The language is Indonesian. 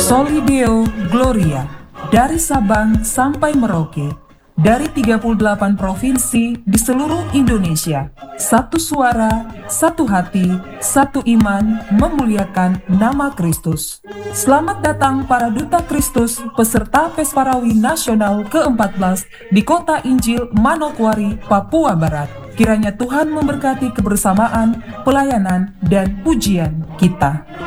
Soli Deo Gloria, dari Sabang sampai Merauke, dari 38 provinsi di seluruh Indonesia. Satu suara, satu hati, satu iman memuliakan nama Kristus. Selamat datang para Duta Kristus peserta Pesparawi Nasional ke-14 di Kota Injil Manokwari, Papua Barat. Kiranya Tuhan memberkati kebersamaan, pelayanan, dan pujian kita.